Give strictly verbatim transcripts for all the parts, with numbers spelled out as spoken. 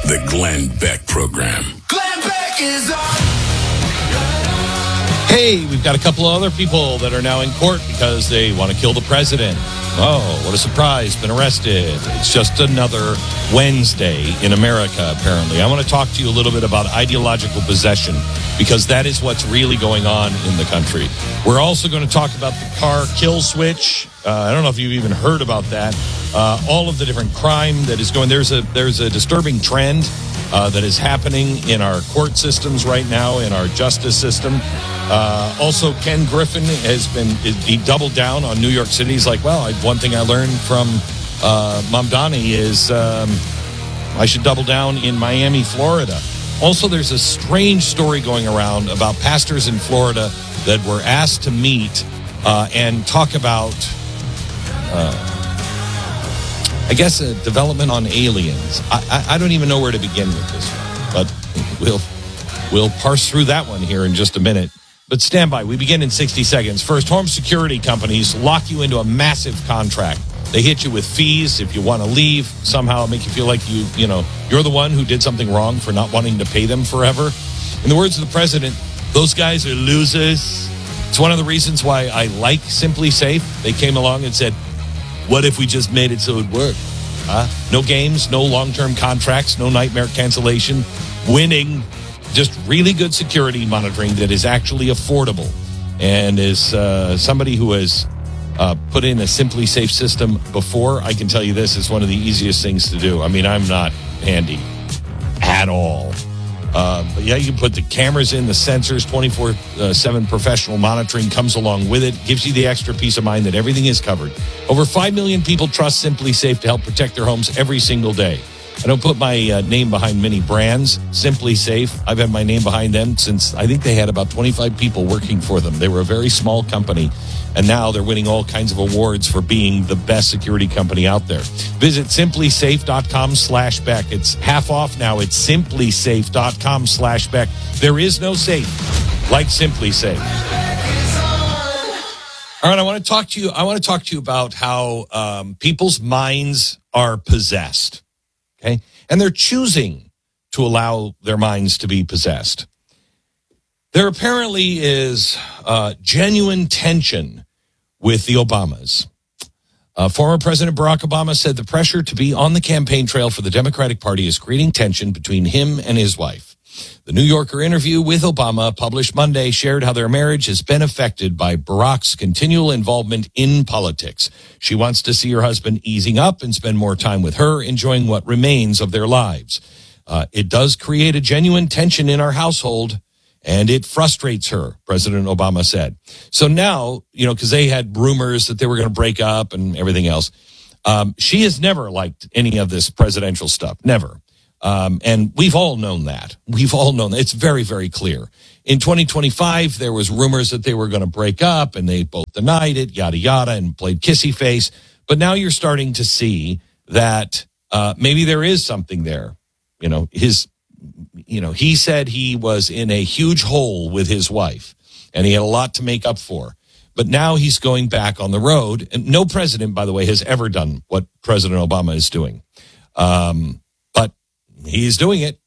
The Glenn Beck Program. Glenn Beck is on. Hey, we've got a couple of other people that are now in court because they want to kill the president. Oh, what a surprise. Been arrested. It's just another Wednesday in America, apparently. I want to talk to you a little bit about ideological possession because that is what's really going on in the country. We're also going to talk about the car kill switch. Uh, I don't know if you've even heard about that. Uh, all of the different crime that is going. There's a, there's a disturbing trend uh, that is happening in our court systems right now, in our justice system. Uh, also, Ken Griffin has been, he doubled down on New York City. He's like, well, I, one thing I learned from uh, Mamdani is um, I should double down in Miami, Florida. Also, there's a strange story going around about pastors in Florida that were asked to meet uh, and talk about, uh, I guess, a development on aliens. I, I, I don't even know where to begin with this one, but we'll, we'll parse through that one here in just a minute. But stand by. We begin in sixty seconds. First, home security companies lock you into a massive contract. They hit you with fees if you want to leave. Somehow make you feel like you, you know, you're the one who did something wrong for not wanting to pay them forever. In the words of the president, those guys are losers. It's one of the reasons why I like Simply Safe. They came along and said, what if we just made it so it worked? Huh? No games, no long-term contracts, no nightmare cancellation. Winning. Just really good security monitoring that is actually affordable. And as uh, somebody who has uh, put in a Simply Safe system before, I can tell you this is one of the easiest things to do. I mean, I'm not handy at all. Uh, but yeah, you can put the cameras in, the sensors, twenty-four seven professional monitoring comes along with it, gives you the extra peace of mind that everything is covered. Over five million people trust Simply Safe to help protect their homes every single day. I don't put my uh, name behind many brands. Simply Safe, I've had my name behind them since I think they had about twenty-five people working for them. They were a very small company, and now they're winning all kinds of awards for being the best security company out there. Visit simplysafe.com slash Beck. It's half off now. It's simplysafe.com slash Beck. There is no safe like Simply Safe. All right, I want to talk to you. I want to talk to you about how um, people's minds are possessed. Okay? And they're choosing to allow their minds to be possessed. There apparently is uh, genuine tension with the Obamas. Uh, former President Barack Obama said the pressure to be on the campaign trail for the Democratic Party is creating tension between him and his wife. The New Yorker interview with Obama, published Monday, shared how their marriage has been affected by Barack's continual involvement in politics. She wants to see her husband easing up and spend more time with her, enjoying what remains of their lives. Uh, it does create a genuine tension in our household, and it frustrates her, President Obama said. So now, you know, because they had rumors that they were going to break up and everything else, um, she has never liked any of this presidential stuff, never. Um, and we've all known that. We've all known that. It's very, very clear. In twenty twenty-five, there was rumors that they were going to break up, and they both denied it, yada, yada, and played kissy face. But now you're starting to see that uh, maybe there is something there. You know, his, you know, he said he was in a huge hole with his wife, and he had a lot to make up for. But now he's going back on the road. And no president, by the way, has ever done what President Obama is doing. Um, but he's doing it.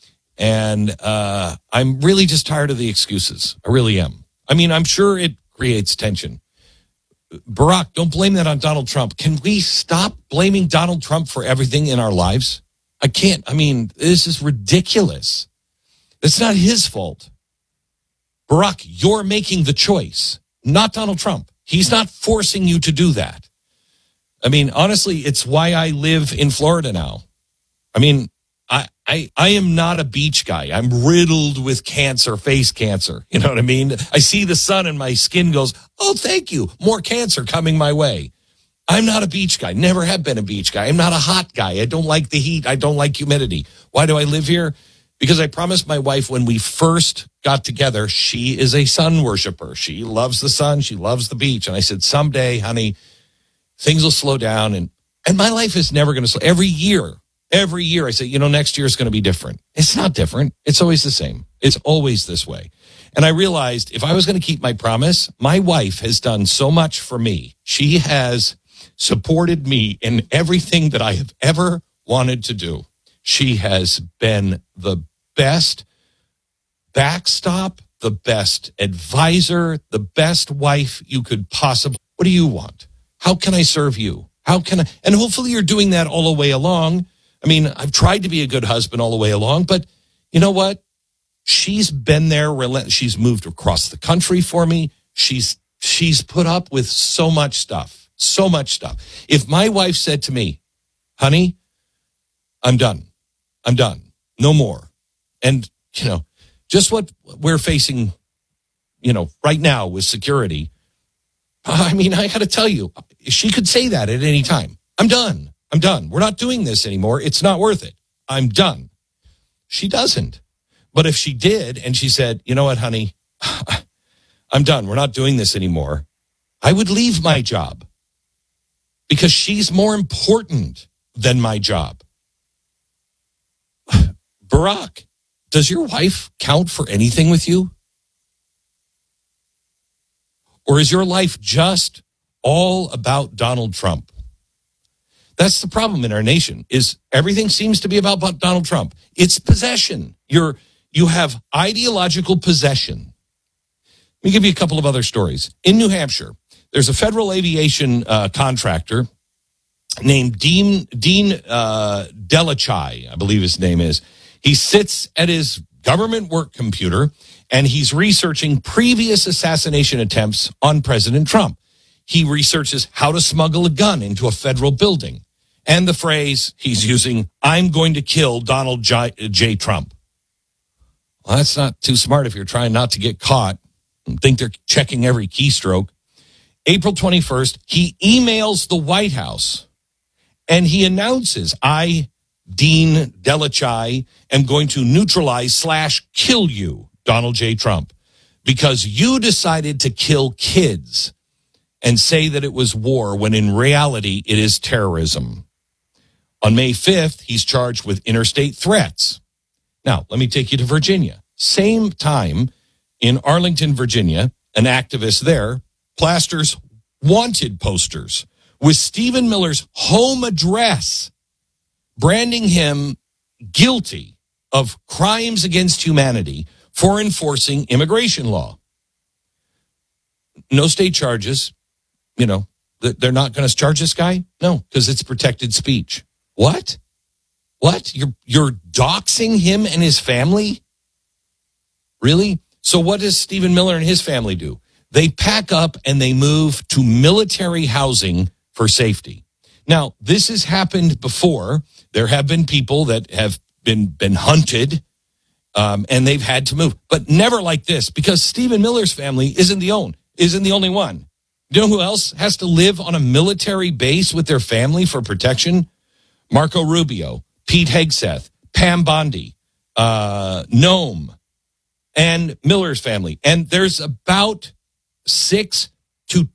And uh, I'm really just tired of the excuses. I really am. I mean, I'm sure it creates tension. Barack, don't blame that on Donald Trump. Can we stop blaming Donald Trump for everything in our lives? I can't. I mean, this is ridiculous. It's not his fault. Barack, you're making the choice, not Donald Trump. He's not forcing you to do that. I mean, honestly, it's why I live in Florida now. I mean, I, I, I am not a beach guy. I'm riddled with cancer, face cancer. You know what I mean? I see the sun and my skin goes, oh, thank you. More cancer coming my way. I'm not a beach guy. Never have been a beach guy. I'm not a hot guy. I don't like the heat. I don't like humidity. Why do I live here? Because I promised my wife when we first got together, she is a sun worshiper. She loves the sun. She loves the beach. And I said, someday, honey, things will slow down. And, and my life is never going to slow. Every year, every year I say, you know, next year is going to be different. It's not different. It's always the same. It's always this way. And I realized if I was going to keep my promise, my wife has done so much for me. She has supported me in everything that I have ever wanted to do. She has been the best backstop, the best advisor, the best wife you could possibly. What do you want? How can I serve you? How can I? And hopefully you're doing that all the way along. I mean, I've tried to be a good husband all the way along, but you know what? She's been there. She's moved across the country for me. She's she's put up with so much stuff, so much stuff. If my wife said to me, honey, I'm done. I'm done. No more. And, you know, just what we're facing, you know, right now with security. I mean, I got to tell you, she could say that at any time. I'm done. I'm done. We're not doing this anymore. It's not worth it. I'm done. She doesn't. But if she did and she said, you know what, honey, I'm done. We're not doing this anymore. I would leave my job because she's more important than my job. Barack, does your wife count for anything with you? Or is your life just all about Donald Trump? That's the problem in our nation, is everything seems to be about Donald Trump. It's possession. You're, you have ideological possession. Let me give you a couple of other stories. In New Hampshire, there's a federal aviation uh, contractor named Dean, Dean uh, Delachai, I believe his name is. He sits at his government work computer and he's researching previous assassination attempts on President Trump. He researches how to smuggle a gun into a federal building. And the phrase he's using, I'm going to kill Donald J. J. Trump. Well, that's not too smart if you're trying not to get caught and think they're checking every keystroke. April twenty-first, he emails the White House and he announces, I, Dean Delachai, am going to neutralize slash kill you, Donald J. Trump, because you decided to kill kids and say that it was war when in reality it is terrorism. On May fifth, he's charged with interstate threats. Now, let me take you to Virginia. Same time in Arlington, Virginia, an activist there plasters wanted posters with Stephen Miller's home address, branding him guilty of crimes against humanity for enforcing immigration law. No state charges. You know, they're not going to charge this guy? No, because it's protected speech. What? What? You're you're doxing him and his family? Really? So what does Stephen Miller and his family do? They pack up and they move to military housing for safety. Now, this has happened before. There have been people that have been, been hunted um, and they've had to move, but never like this, because Stephen Miller's family isn't the own, isn't the only one. You know who else has to live on a military base with their family for protection? Marco Rubio, Pete Hegseth, Pam Bondi, uh, Noam, and Miller's family. And there's about six